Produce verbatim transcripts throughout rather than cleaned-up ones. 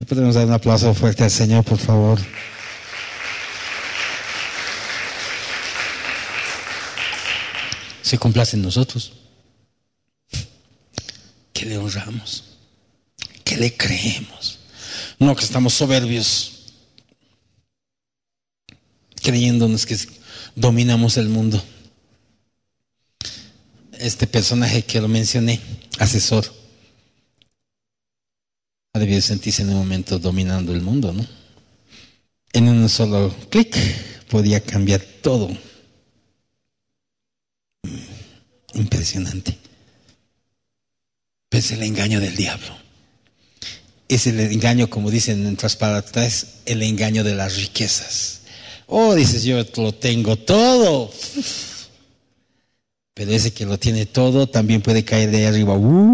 Podemos dar un aplauso fuerte al Señor, por favor. Se complace en nosotros, que le honramos, que le creemos, no que estamos soberbios, creyéndonos que dominamos el mundo. Este personaje que lo mencioné, asesor, ha debido sentirse en un momento dominando el mundo, ¿no? En un solo clic podía cambiar todo. Impresionante. Pero es el engaño del diablo. Es el engaño, como dicen en otras palabras, el engaño de las riquezas. Oh, dices, yo lo tengo todo. Pero ese que lo tiene todo también puede caer de ahí arriba.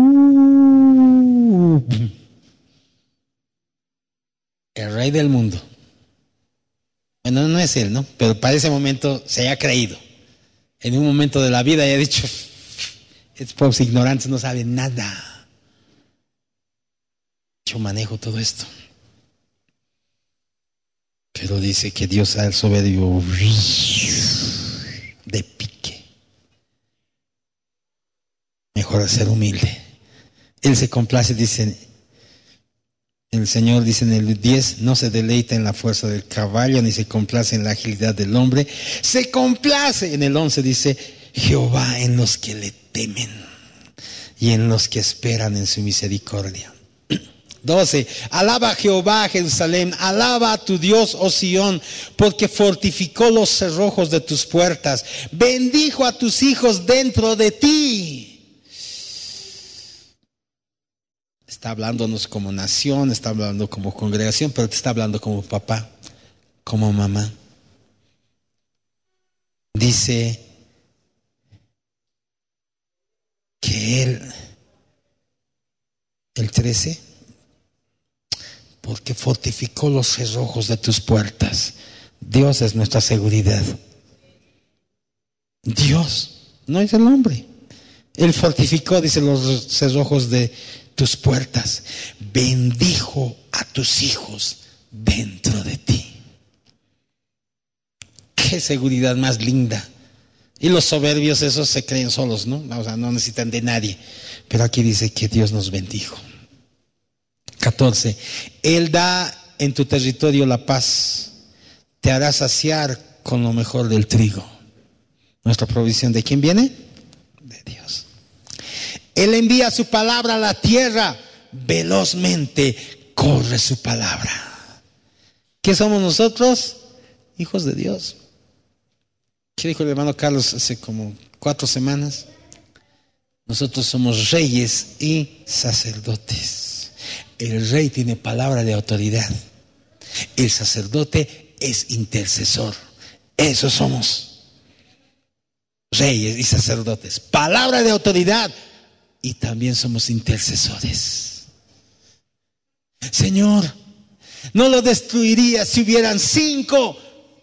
Uh, el rey del mundo. Bueno, no es él, ¿no? Pero para ese momento se haya creído. En un momento de la vida haya dicho, estos pobres ignorantes no saben nada. Yo manejo todo esto. Pero dice que Dios al soberbio de pique. Mejor ser humilde. Él se complace, dice, el Señor dice en el diez, no se deleita en la fuerza del caballo, ni se complace en la agilidad del hombre. Se complace, en el once dice, Jehová en los que le temen y en los que esperan en su misericordia. doce. Alaba a Jehová, Jerusalén, alaba a tu Dios, oh Sión, porque fortificó los cerrojos de tus puertas, bendijo a tus hijos dentro de ti. Está hablándonos como nación, está hablando como congregación, pero te está hablando como papá, como mamá. Dice que él, el trece, porque fortificó los cerrojos de tus puertas. Dios es nuestra seguridad. Dios, no es el hombre. Él fortificó, dice, los cerrojos de tus puertas. Bendijo a tus hijos dentro de ti. Qué seguridad más linda. Y los soberbios esos se creen solos, ¿no? O sea, no necesitan de nadie. Pero aquí dice que Dios nos bendijo. catorce. Él da en tu territorio la paz. Te hará saciar con lo mejor del trigo. Nuestra provisión, ¿de quién viene? De Dios. Él envía su palabra a la tierra. Velozmente corre su palabra. ¿Qué somos nosotros? Hijos de Dios. ¿Qué dijo el hermano Carlos hace como cuatro semanas? Nosotros somos reyes y sacerdotes. El rey tiene palabra de autoridad. El sacerdote es intercesor. Eso somos. Reyes y sacerdotes. Palabra de autoridad. Y también somos intercesores. Señor, no lo destruiría si hubieran cinco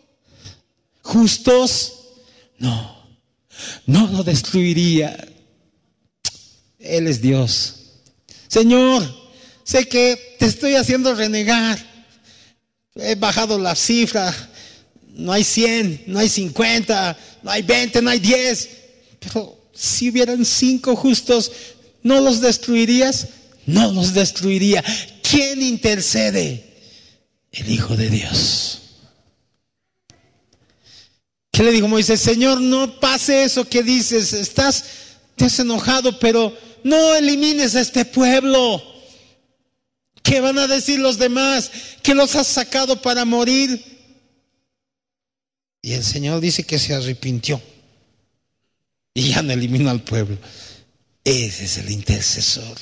justos. No, no lo destruiría. Él es Dios. Señor, sé que te estoy haciendo renegar. He bajado la cifra. No hay cien, no hay cincuenta, no hay veinte, no hay diez. Pero si hubieran cinco justos, ¿no los destruirías? No los destruiría. ¿Quién intercede? El Hijo de Dios. ¿Qué le dijo Moisés? Señor, no pase eso que dices. Estás, te has enojado, pero no elimines a este pueblo. ¿Qué van a decir los demás? ¿Que los has sacado para morir? Y el Señor dice que se arrepintió. Y ya no eliminó al pueblo. Ese es el intercesor.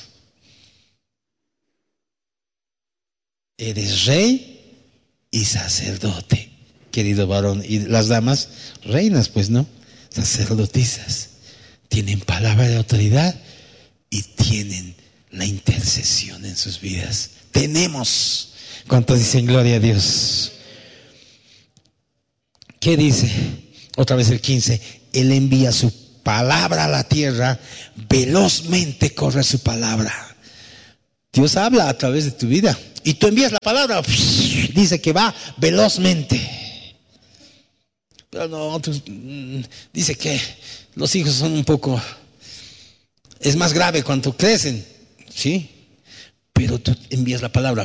Eres rey y sacerdote, querido varón. Y las damas, reinas, pues, ¿no? Sacerdotisas. Tienen palabra de autoridad y tienen la intercesión en sus vidas. Tenemos. ¿Cuántos dicen gloria a Dios? ¿Qué dice? Otra vez el quince. Él envía su palabra a la tierra, velozmente corre su palabra. Dios habla a través de tu vida y tú envías la palabra, dice que va velozmente. Pero no, tú, dice que los hijos son un poco, es más grave cuando crecen, ¿sí? Pero tú envías la palabra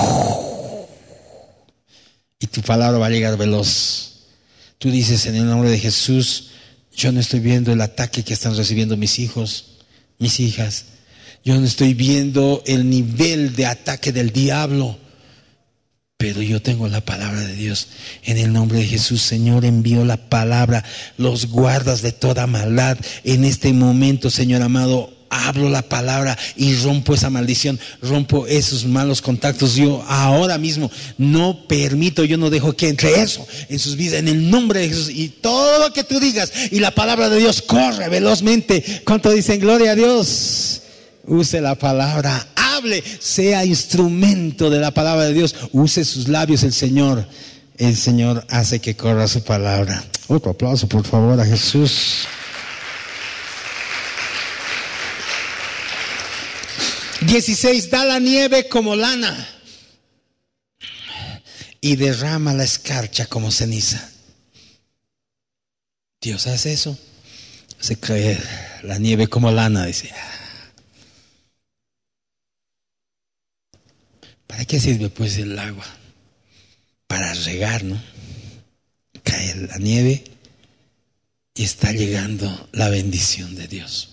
y tu palabra va a llegar veloz. Tú dices en el nombre de Jesús, yo no estoy viendo el ataque que están recibiendo mis hijos, mis hijas. Yo no estoy viendo el nivel de ataque del diablo, pero yo tengo la palabra de Dios. En el nombre de Jesús, Señor, envío la palabra, los guardas de toda maldad. En este momento, Señor amado, hablo la palabra y rompo esa maldición, rompo esos malos contactos. Yo ahora mismo no permito, yo no dejo que entre eso en sus vidas, en el nombre de Jesús. Y todo lo que tú digas y la palabra de Dios corre velozmente. ¿Cuánto dicen gloria a Dios? Use la palabra, hable, sea instrumento de la palabra de Dios. Use sus labios, el Señor. El Señor hace que corra su palabra. Otro aplauso, por favor, a Jesús. dieciséis, da la nieve como lana y derrama la escarcha como ceniza. Dios hace eso. Hace caer la nieve como lana, dice. ¿Para qué sirve pues el agua? Para regar, ¿no? Cae la nieve y está llegando la bendición de Dios.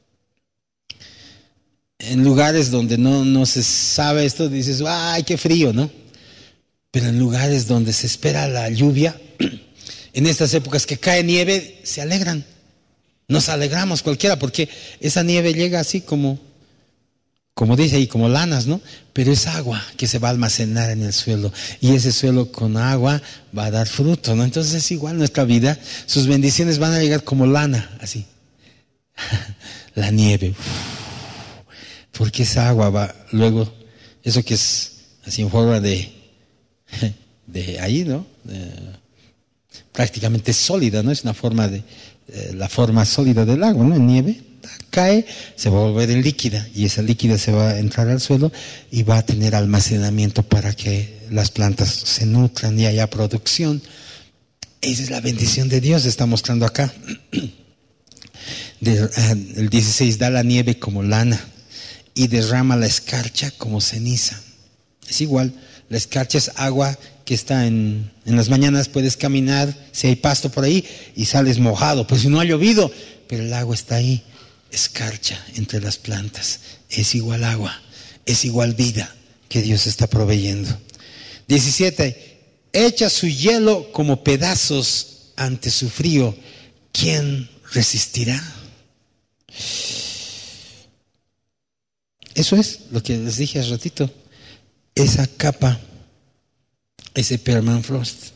En lugares donde no, no se sabe esto, dices, ¡ay, qué frío!, ¿no? Pero en lugares donde se espera la lluvia, en estas épocas que cae nieve, se alegran. Nos alegramos cualquiera porque esa nieve llega así como... como dice ahí, como lanas, ¿no? Pero es agua que se va a almacenar en el suelo. Y ese suelo con agua va a dar fruto, ¿no? Entonces es igual nuestra vida. Sus bendiciones van a llegar como lana, así. La nieve. Porque esa agua va, luego, eso que es así en forma de, de ahí, ¿no? De, prácticamente sólida, ¿no? Es una forma de, eh, la forma sólida del agua, ¿no? En nieve. Cae, se va a volver en líquida y esa líquida se va a entrar al suelo y va a tener almacenamiento para que las plantas se nutran y haya producción. Esa es la bendición de Dios, está mostrando acá. De, uh, el dieciséis, da la nieve como lana y derrama la escarcha como ceniza. Es igual, la escarcha es agua que está en, en las mañanas, puedes caminar, si hay pasto por ahí y sales mojado, pues si no ha llovido, pero el agua está ahí. Escarcha entre las plantas, es igual agua, es igual vida que Dios está proveyendo. diecisiete, echa su hielo como pedazos ante su frío, ¿quién resistirá? Eso es lo que les dije hace ratito, esa capa, ese permafrost.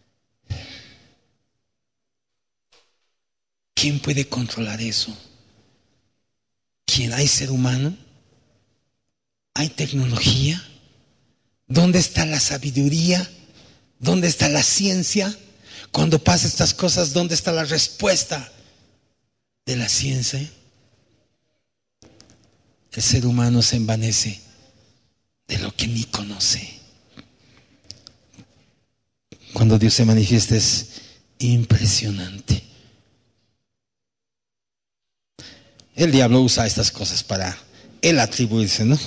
¿Quién puede controlar eso? ¿Quién? ¿Hay ser humano? ¿Hay tecnología? ¿Dónde está la sabiduría? ¿Dónde está la ciencia? Cuando pasan estas cosas, ¿dónde está la respuesta de la ciencia? El ser humano se envanece de lo que ni conoce. Cuando Dios se manifiesta es impresionante. El diablo usa estas cosas para él atribuirse, ¿no?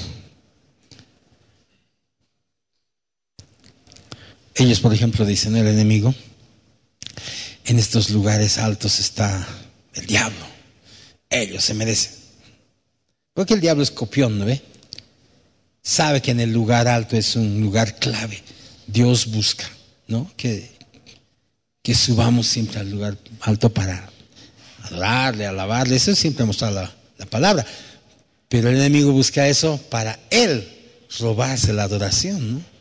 Ellos, por ejemplo, dicen, el enemigo, en estos lugares altos está el diablo. Ellos se merecen. Porque el diablo es copión, ¿no ve? Sabe que en el lugar alto es un lugar clave. Dios busca, ¿no? Que, que subamos siempre al lugar alto para adorarle, alabarle. Eso siempre ha mostrado la, la palabra. Pero el enemigo busca eso para él robarse la adoración, ¿no?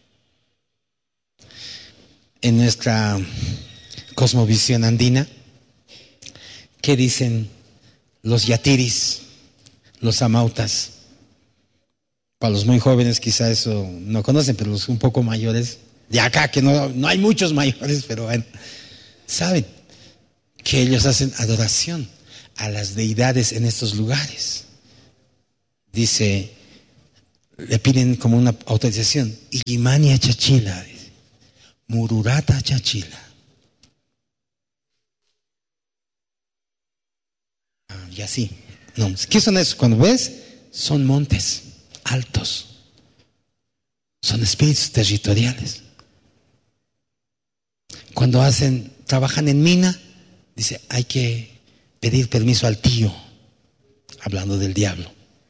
En nuestra cosmovisión andina, ¿qué dicen los yatiris, los amautas? Para los muy jóvenes quizá eso no conocen, pero los un poco mayores, de acá que no, no hay muchos mayores, pero bueno, saben que ellos hacen adoración a las deidades en estos lugares. Dice le piden como una autorización. Illimania chachila, dice. Mururata chachila. Ah, y así. No, ¿qué son esos? Cuando ves, son montes altos. Son espíritus territoriales. Cuando hacen, trabajan en mina, dice, hay que pedir permiso al tío, hablando del diablo.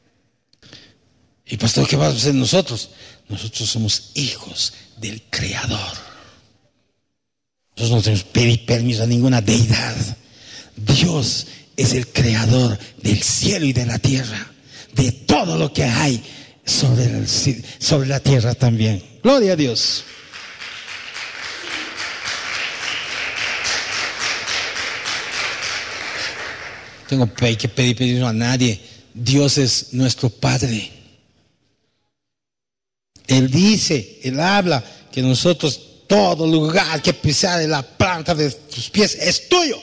Y pastor, ¿qué vamos a hacer nosotros? Nosotros somos hijos del Creador. Nosotros no tenemos que pedir permiso a ninguna deidad. Dios es el Creador del cielo y de la tierra, de todo lo que hay sobre, el, sobre la tierra también. Gloria a Dios. Tengo que pedir permiso a nadie. Dios es nuestro Padre. Él dice, Él habla que nosotros, todo lugar que pisar en la planta de tus pies es tuyo.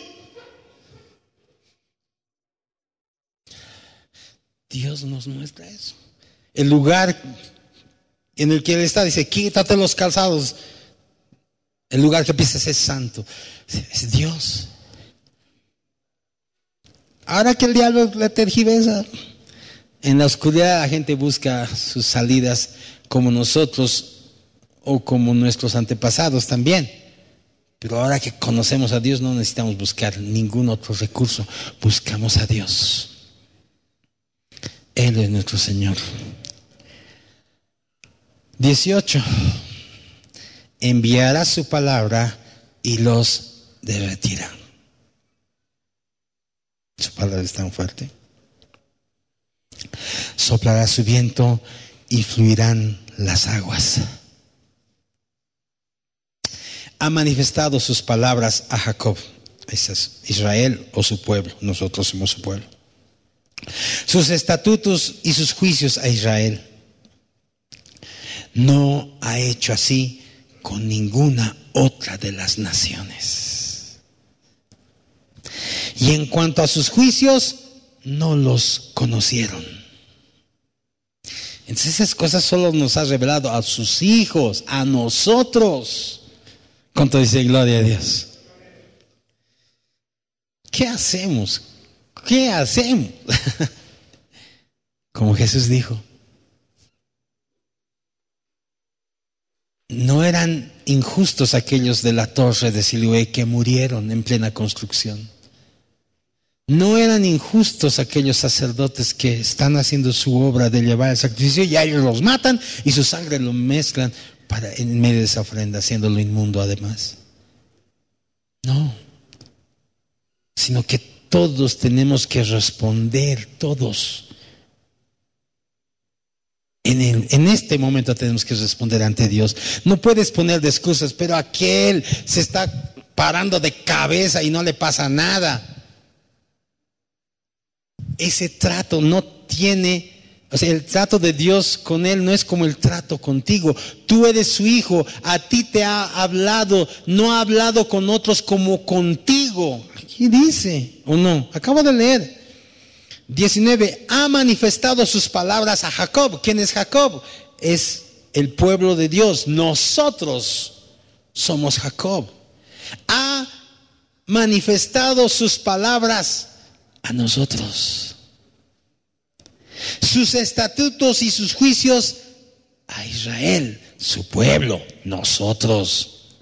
Dios nos muestra eso. El lugar en el que Él está, dice, quítate los calzados. El lugar que pisas es santo. Es Dios. Ahora que el diablo le tergiversa, en la oscuridad la gente busca sus salidas como nosotros o como nuestros antepasados también. Pero ahora que conocemos a Dios no necesitamos buscar ningún otro recurso. Buscamos a Dios. Él es nuestro Señor. dieciocho. Enviará su palabra y los derretirá. Su palabra es tan fuerte. Soplará su viento y fluirán las aguas. Ha manifestado sus palabras a Jacob. Ese es Israel o su pueblo. Nosotros somos su pueblo. Sus estatutos y sus juicios a Israel. No ha hecho así con ninguna otra de las naciones. Y en cuanto a sus juicios, no los conocieron. Entonces esas cosas solo nos ha revelado a sus hijos, a nosotros. ¿Cuánto dice gloria a Dios? ¿Qué hacemos? ¿Qué hacemos? Como Jesús dijo, no eran injustos aquellos de la torre de Siloé que murieron en plena construcción. No eran injustos aquellos sacerdotes que están haciendo su obra de llevar el sacrificio y a ellos los matan y su sangre lo mezclan para, en medio de esa ofrenda, haciéndolo inmundo además. No, sino que todos tenemos que responder, todos. En, el, en este momento tenemos que responder ante Dios. No puedes poner de excusas, pero aquel se está parando de cabeza y no le pasa nada. Ese trato no tiene, o sea, el trato de Dios con él no es como el trato contigo. Tú eres su hijo, a ti te ha hablado, no ha hablado con otros como contigo. Aquí dice, ¿o no? Acabo de leer. diecinueve, ha manifestado sus palabras a Jacob. ¿Quién es Jacob? Es el pueblo de Dios. Nosotros somos Jacob. Ha manifestado sus palabras a nosotros. Sus estatutos y sus juicios a Israel, su pueblo, nosotros.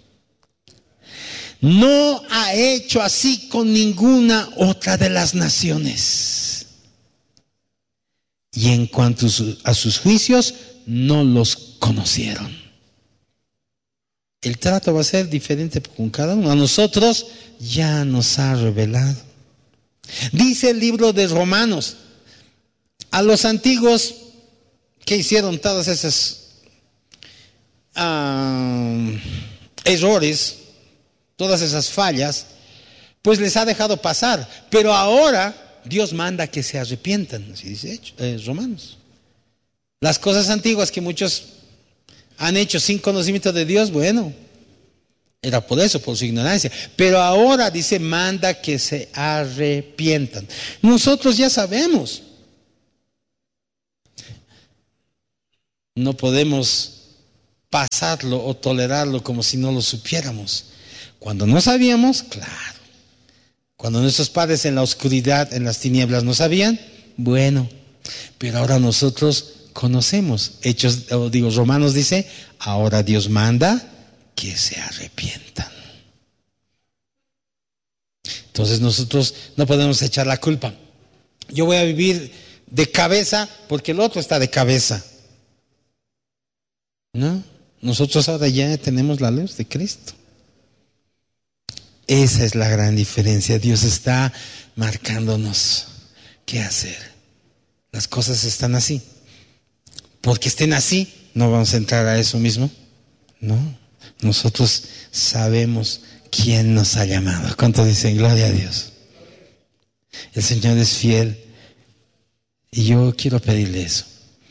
No ha hecho así con ninguna otra de las naciones. Y en cuanto a sus juicios, no los conocieron. El trato va a ser diferente con cada uno. A nosotros ya nos ha revelado. Dice el libro de Romanos, a los antiguos que hicieron todas esas uh, errores, todas esas fallas, pues les ha dejado pasar. Pero ahora Dios manda que se arrepientan, así dice eh, Romanos. Las cosas antiguas que muchos han hecho sin conocimiento de Dios, bueno, era por eso, por su ignorancia. Pero ahora dice, manda que se arrepientan. Nosotros ya sabemos. no podemos pasarlo o tolerarlo como si no lo supiéramos. Cuando no sabíamos, claro. Cuando nuestros padres en la oscuridad, en las tinieblas no sabían, bueno. Pero ahora nosotros conocemos. Hechos, o digo, Romanos dice, ahora Dios manda que se arrepientan. Entonces nosotros no podemos echar la culpa. Yo voy a vivir de cabeza porque el otro está de cabeza. ¿No? Nosotros ahora ya tenemos la luz de Cristo. Esa es la gran diferencia. Dios está marcándonos qué hacer. Las cosas están así. Porque estén así, no vamos a entrar a eso mismo. No, nosotros sabemos quién nos ha llamado. ¿Cuánto dicen gloria a Dios? El Señor es fiel. Y yo quiero pedirle eso.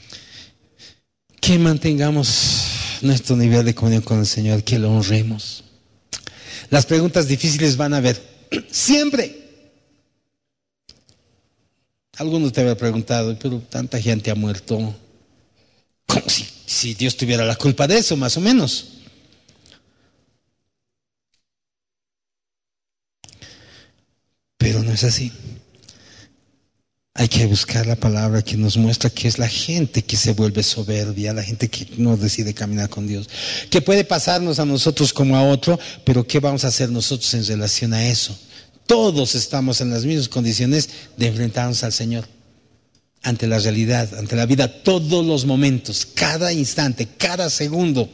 Que mantengamos nuestro nivel de comunión con el Señor, que lo honremos. Las preguntas difíciles van a haber siempre. Algunos te habían preguntado, pero tanta gente ha muerto. Como si, si Dios tuviera la culpa de eso, más o menos. Pero no es así. Hay que buscar la palabra que nos muestra que es la gente que se vuelve soberbia, la gente que no decide caminar con Dios. Que puede pasarnos a nosotros como a otro, pero ¿qué vamos a hacer nosotros en relación a eso? Todos estamos en las mismas condiciones de enfrentarnos al Señor. Ante la realidad, ante la vida, todos los momentos, cada instante, cada segundo.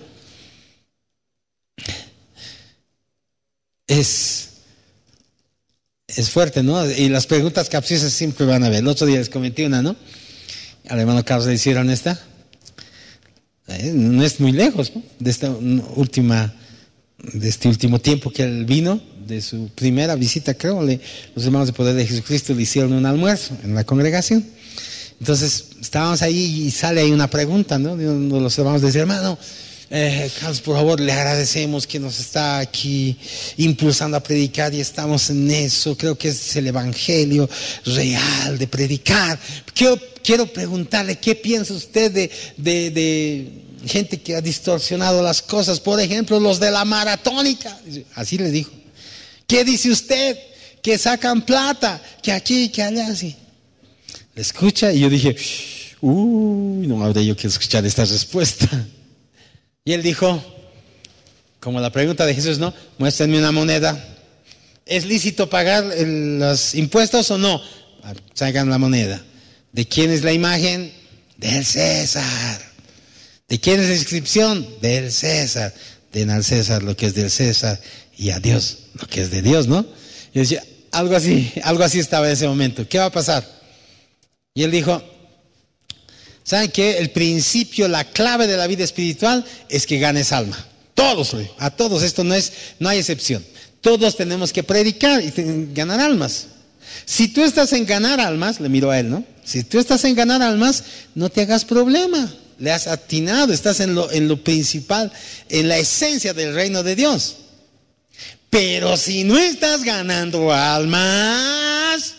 Es... Es fuerte, ¿no? Y las preguntas capciosas siempre van a haber. El otro día les comenté una, ¿no? Al hermano Carlos le hicieron esta. Eh, no es muy lejos, ¿no? De esta última, de este último tiempo que él vino, de su primera visita, creo, le, los hermanos de Poder de Jesucristo le hicieron un almuerzo en la congregación. Entonces, estábamos ahí y sale ahí una pregunta, ¿no? De uno de los hermanos decía, hermano, Eh, Carlos, por favor, le agradecemos que nos está aquí impulsando a predicar y estamos en eso. Creo que es el evangelio real de predicar. Quiero, quiero preguntarle, ¿qué piensa usted de, de, de gente que ha distorsionado las cosas? Por ejemplo, los de la maratónica. Así le dijo. ¿Qué dice usted? Que sacan plata, que aquí, que allá, así. Le escucha y yo dije, uy, no habré yo que escuchar esta respuesta. Y él dijo, como la pregunta de Jesús, ¿no? Muéstrenme una moneda. ¿Es lícito pagar el, los impuestos o no? Traigan la moneda. ¿De quién es la imagen? Del César. ¿De quién es la inscripción? Del César. Den al César lo que es del César y a Dios lo que es de Dios, ¿no? Y decía, algo así, algo así estaba en ese momento. ¿Qué va a pasar? Y él dijo, ¿saben qué? El principio, la clave de la vida espiritual es que ganes alma. Todos, a todos, esto no es, no hay excepción. Todos tenemos que predicar y ganar almas. Si tú estás en ganar almas, le miro a él, ¿no? Si tú estás en ganar almas, no te hagas problema. Le has atinado, estás en lo, en lo principal, en la esencia del reino de Dios. Pero si no estás ganando almas,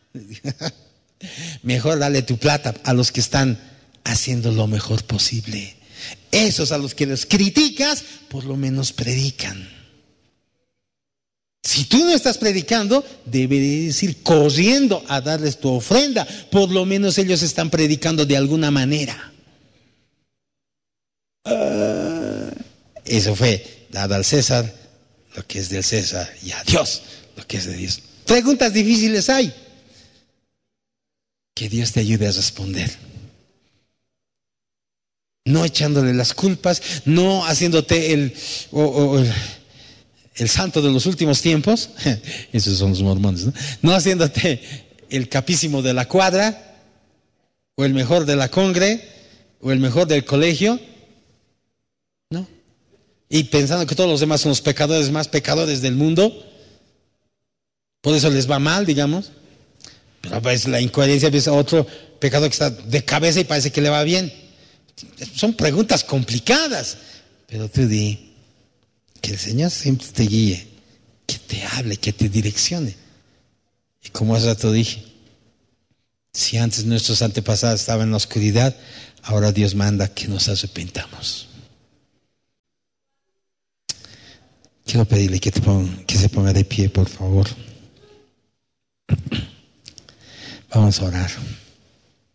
mejor dale tu plata a los que están haciendo lo mejor posible. Esos a los que los criticas, por lo menos predican. Si tú no estás predicando, deberías ir corriendo a darles tu ofrenda. Por lo menos ellos están predicando de alguna manera. Uh, eso fue, dado al César lo que es del César y a Dios lo que es de Dios. Preguntas difíciles hay. Que Dios te ayude a responder. No echándole las culpas, no haciéndote el, o, o, el, el santo de los últimos tiempos. Esos son los mormones, ¿no? No haciéndote el capísimo de la cuadra, o el mejor de la congre, o el mejor del colegio, ¿no? Y pensando que todos los demás son los pecadores más pecadores del mundo. Por eso les va mal, digamos. Pero pues la incoherencia es otro pecado que está de cabeza y parece que le va bien. Son preguntas complicadas. Pero tú di, que el Señor siempre te guíe, que te hable, que te direccione. Y como hace rato dije, si antes nuestros antepasados estaban en la oscuridad, Ahora Dios manda que nos arrepentamos. Quiero pedirle que, te ponga, que se ponga de pie, por favor. Vamos a orar.